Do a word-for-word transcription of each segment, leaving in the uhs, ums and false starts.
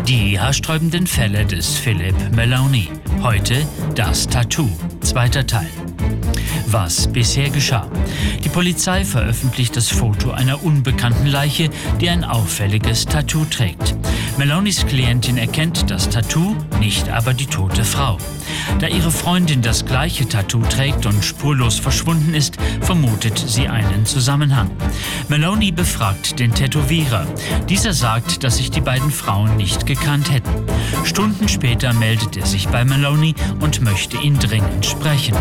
Die haarsträubenden Fälle des Philip Maloney. Heute das Tattoo. Zweiter Teil. Was bisher geschah. Die Polizei veröffentlicht das Foto einer unbekannten Leiche, die ein auffälliges Tattoo trägt. Maloneys Klientin erkennt das Tattoo, nicht aber die tote Frau. Da ihre Freundin das gleiche Tattoo trägt und spurlos verschwunden ist, vermutet sie einen Zusammenhang. Maloney befragt den Tätowierer. Dieser sagt, dass sich die beiden Frauen nicht gekannt hätten. Stunden später meldet er sich bei Maloney und möchte ihn dringend sprechen.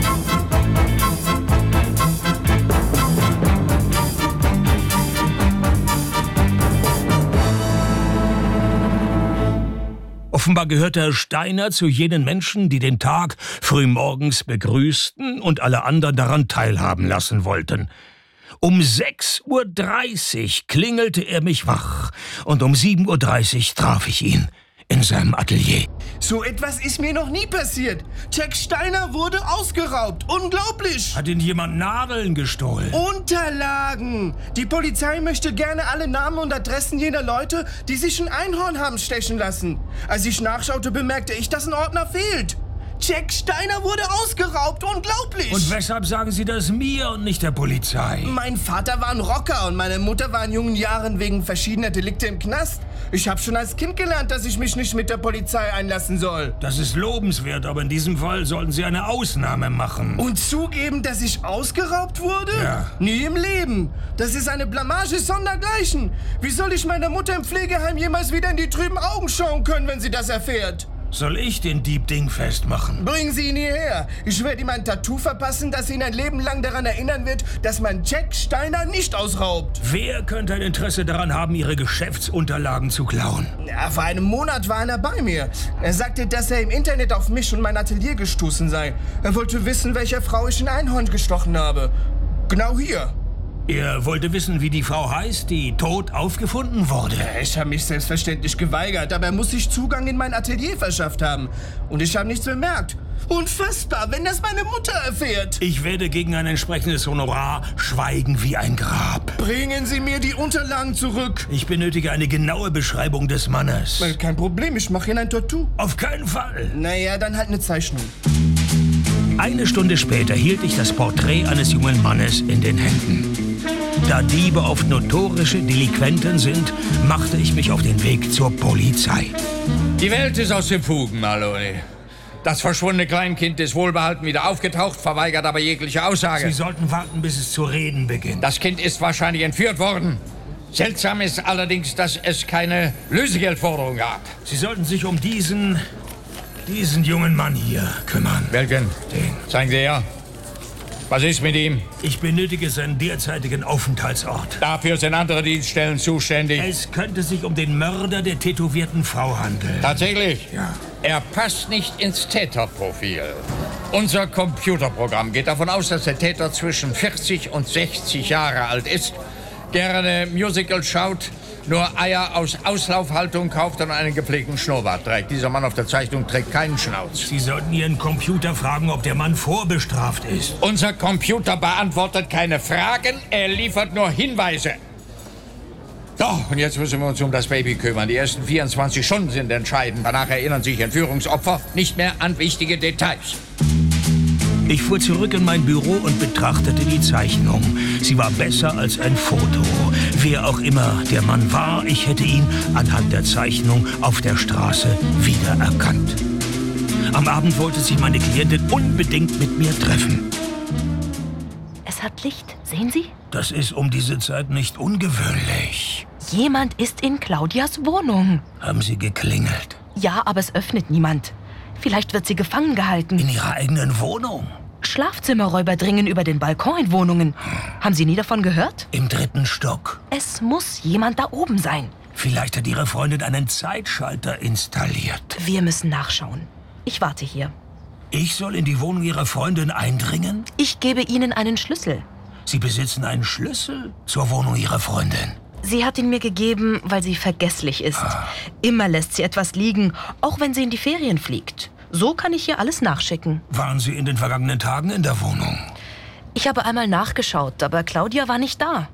Offenbar gehört Herr Steiner zu jenen Menschen, die den Tag frühmorgens begrüßten und alle anderen daran teilhaben lassen wollten. Um sechs Uhr dreißig klingelte er mich wach und um sieben Uhr dreißig traf ich ihn in seinem Atelier. So etwas ist mir noch nie passiert. Jack Steiner wurde ausgeraubt. Unglaublich. Hat ihn jemand Nadeln gestohlen? Unterlagen. Die Polizei möchte gerne alle Namen und Adressen jener Leute, die sich ein Einhorn haben stechen lassen. Als ich nachschaute, bemerkte ich, dass ein Ordner fehlt. Jack Steiner wurde ausgeraubt. Unglaublich. Und weshalb sagen Sie das mir und nicht der Polizei? Mein Vater war ein Rocker und meine Mutter war in jungen Jahren wegen verschiedener Delikte im Knast. Ich habe schon als Kind gelernt, dass ich mich nicht mit der Polizei einlassen soll. Das ist lobenswert, aber in diesem Fall sollten Sie eine Ausnahme machen. Und zugeben, dass ich ausgeraubt wurde? Ja. Nie im Leben. Das ist eine Blamage sondergleichen. Wie soll ich meiner Mutter im Pflegeheim jemals wieder in die trüben Augen schauen können, wenn sie das erfährt? Soll ich den Dieb dingfest machen? Bringen Sie ihn hierher. Ich werde ihm ein Tattoo verpassen, das ihn ein Leben lang daran erinnern wird, dass man Jack Steiner nicht ausraubt. Wer könnte ein Interesse daran haben, Ihre Geschäftsunterlagen zu klauen? Ja, vor einem Monat war einer bei mir. Er sagte, dass er im Internet auf mich und mein Atelier gestoßen sei. Er wollte wissen, welcher Frau ich ein Einhorn gestochen habe. Genau hier. Er wollte wissen, wie die Frau heißt, die tot aufgefunden wurde. Ich habe mich selbstverständlich geweigert, aber er muss sich Zugang in mein Atelier verschafft haben. Und ich habe nichts bemerkt. Unfassbar, wenn das meine Mutter erfährt. Ich werde gegen ein entsprechendes Honorar schweigen wie ein Grab. Bringen Sie mir die Unterlagen zurück. Ich benötige eine genaue Beschreibung des Mannes. Kein Problem, ich mache Ihnen ein Tattoo. Auf keinen Fall. Naja, dann halt eine Zeichnung. Eine Stunde später hielt ich das Porträt eines jungen Mannes in den Händen. Da Diebe oft notorische Delinquenten sind, machte ich mich auf den Weg zur Polizei. Die Welt ist aus den Fugen, Maloney. Das verschwundene Kleinkind ist wohlbehalten wieder aufgetaucht, verweigert aber jegliche Aussage. Sie sollten warten, bis es zu reden beginnt. Das Kind ist wahrscheinlich entführt worden. Seltsam ist allerdings, dass es keine Lösegeldforderung gab. Sie sollten sich um diesen, diesen jungen Mann hier kümmern. Welchen? Den. Zeigen Sie her. Was ist mit ihm? Ich benötige seinen derzeitigen Aufenthaltsort. Dafür sind andere Dienststellen zuständig. Es könnte sich um den Mörder der tätowierten Frau handeln. Tatsächlich? Ja. Er passt nicht ins Täterprofil. Unser Computerprogramm geht davon aus, dass der Täter zwischen vierzig und sechzig Jahre alt ist, gerne Musical schaut, nur Eier aus Auslaufhaltung kauft und einen gepflegten Schnurrbart trägt. Dieser Mann auf der Zeichnung trägt keinen Schnauz. Sie sollten Ihren Computer fragen, ob der Mann vorbestraft ist. Unser Computer beantwortet keine Fragen, er liefert nur Hinweise. So, und jetzt müssen wir uns um das Baby kümmern. Die ersten vierundzwanzig Stunden sind entscheidend. Danach erinnern sich Entführungsopfer nicht mehr an wichtige Details. Ich fuhr zurück in mein Büro und betrachtete die Zeichnung. Sie war besser als ein Foto. Wer auch immer der Mann war, ich hätte ihn anhand der Zeichnung auf der Straße wiedererkannt. Am Abend wollte sich meine Klientin unbedingt mit mir treffen. Es hat Licht, sehen Sie? Das ist um diese Zeit nicht ungewöhnlich. Jemand ist in Claudias Wohnung. Haben Sie geklingelt? Ja, aber es öffnet niemand. Vielleicht wird sie gefangen gehalten. In Ihrer eigenen Wohnung? Schlafzimmerräuber dringen über den Balkon in Wohnungen. Haben Sie nie davon gehört? Im dritten Stock. Es muss jemand da oben sein. Vielleicht hat Ihre Freundin einen Zeitschalter installiert. Wir müssen nachschauen. Ich warte hier. Ich soll in die Wohnung Ihrer Freundin eindringen? Ich gebe Ihnen einen Schlüssel. Sie besitzen einen Schlüssel zur Wohnung Ihrer Freundin? Sie hat ihn mir gegeben, weil sie vergesslich ist. Ah. Immer lässt sie etwas liegen, auch wenn sie in die Ferien fliegt. So kann ich ihr alles nachschicken. Waren Sie in den vergangenen Tagen in der Wohnung? Ich habe einmal nachgeschaut, aber Claudia war nicht da.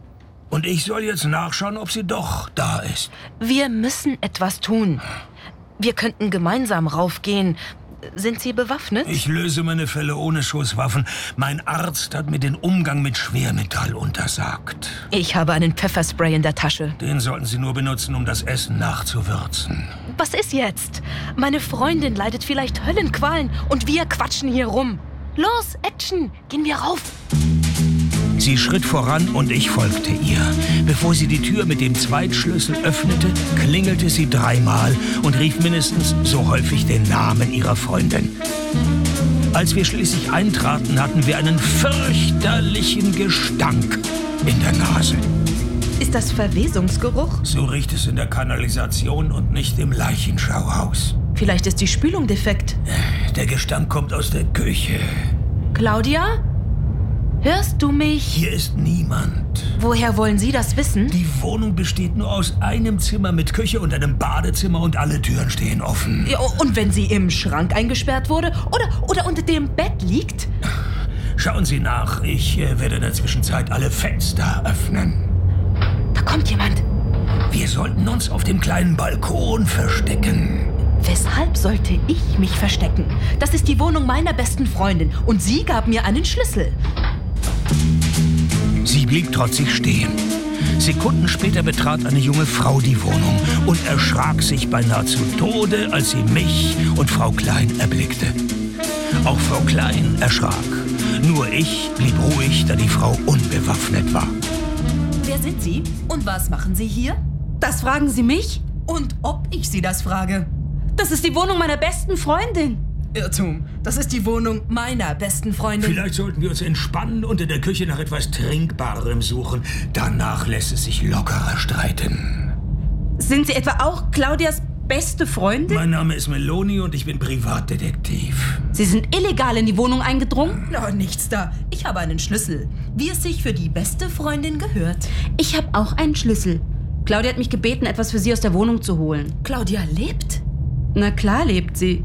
Und ich soll jetzt nachschauen, ob sie doch da ist. Wir müssen etwas tun. Wir könnten gemeinsam raufgehen. Sind Sie bewaffnet? Ich löse meine Fälle ohne Schusswaffen. Mein Arzt hat mir den Umgang mit Schwermetall untersagt. Ich habe einen Pfefferspray in der Tasche. Den sollten Sie nur benutzen, um das Essen nachzuwürzen. Was ist jetzt? Meine Freundin leidet vielleicht Höllenqualen und wir quatschen hier rum. Los, Action! Gehen wir rauf! Sie schritt voran und ich folgte ihr. Bevor sie die Tür mit dem Zweitschlüssel öffnete, klingelte sie dreimal und rief mindestens so häufig den Namen ihrer Freundin. Als wir schließlich eintraten, hatten wir einen fürchterlichen Gestank in der Nase. Ist das Verwesungsgeruch? So riecht es in der Kanalisation und nicht im Leichenschauhaus. Vielleicht ist die Spülung defekt. Der Gestank kommt aus der Küche. Claudia? Hörst du mich? Hier ist niemand. Woher wollen Sie das wissen? Die Wohnung besteht nur aus einem Zimmer mit Küche und einem Badezimmer und alle Türen stehen offen. Ja, und wenn sie im Schrank eingesperrt wurde oder, oder unter dem Bett liegt? Schauen Sie nach. Ich äh, werde in der Zwischenzeit alle Fenster öffnen. Da kommt jemand. Wir sollten uns auf dem kleinen Balkon verstecken. Weshalb sollte ich mich verstecken? Das ist die Wohnung meiner besten Freundin und sie gab mir einen Schlüssel. Sie blieb trotzig stehen. Sekunden später betrat eine junge Frau die Wohnung und erschrak sich beinahe zu Tode, als sie mich und Frau Klein erblickte. Auch Frau Klein erschrak. Nur ich blieb ruhig, da die Frau unbewaffnet war. Wer sind Sie und was machen Sie hier? Das fragen Sie mich? Und ob ich Sie das frage? Das ist die Wohnung meiner besten Freundin. Irrtum. Das ist die Wohnung meiner besten Freundin. Vielleicht sollten wir uns entspannen und in der Küche nach etwas Trinkbarem suchen. Danach lässt es sich lockerer streiten. Sind Sie etwa auch Claudias beste Freundin? Mein Name ist Meloni und ich bin Privatdetektiv. Sie sind illegal in die Wohnung eingedrungen? Oh, nichts da. Ich habe einen Schlüssel, wie es sich für die beste Freundin gehört. Ich habe auch einen Schlüssel. Claudia hat mich gebeten, etwas für sie aus der Wohnung zu holen. Claudia lebt? Na klar lebt sie.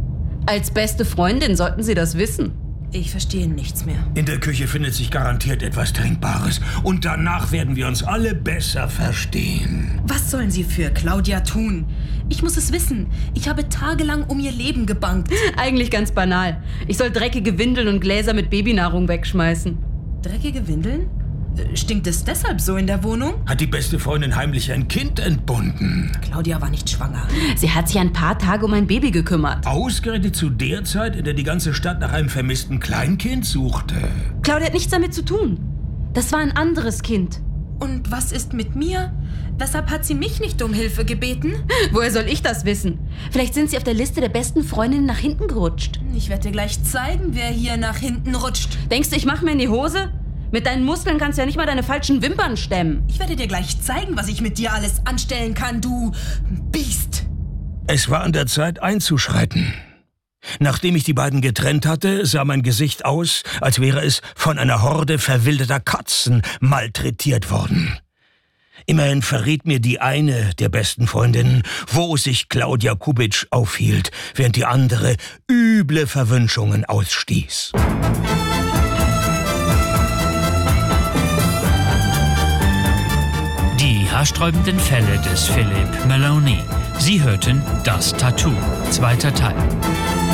Als beste Freundin sollten Sie das wissen. Ich verstehe nichts mehr. In der Küche findet sich garantiert etwas Trinkbares. Und danach werden wir uns alle besser verstehen. Was sollen Sie für Claudia tun? Ich muss es wissen. Ich habe tagelang um ihr Leben gebangt. Eigentlich ganz banal. Ich soll dreckige Windeln und Gläser mit Babynahrung wegschmeißen. Dreckige Windeln? Stinkt es deshalb so in der Wohnung? Hat die beste Freundin heimlich ein Kind entbunden? Claudia war nicht schwanger. Sie hat sich ein paar Tage um ein Baby gekümmert. Ausgerechnet zu der Zeit, in der die ganze Stadt nach einem vermissten Kleinkind suchte. Claudia hat nichts damit zu tun. Das war ein anderes Kind. Und was ist mit mir? Weshalb hat sie mich nicht um Hilfe gebeten? Woher soll ich das wissen? Vielleicht sind Sie auf der Liste der besten Freundinnen nach hinten gerutscht. Ich werde dir gleich zeigen, wer hier nach hinten rutscht. Denkst du, ich mache mir in die Hose? Mit deinen Muskeln kannst du ja nicht mal deine falschen Wimpern stemmen. Ich werde dir gleich zeigen, was ich mit dir alles anstellen kann, du Biest. Es war an der Zeit einzuschreiten. Nachdem ich die beiden getrennt hatte, sah mein Gesicht aus, als wäre es von einer Horde verwilderter Katzen malträtiert worden. Immerhin verriet mir die eine der besten Freundinnen, wo sich Claudia Kubitsch aufhielt, während die andere üble Verwünschungen ausstieß. Die haarsträubenden Fälle des Philip Meloni. Sie hörten Das Tattoo, zweiter Teil.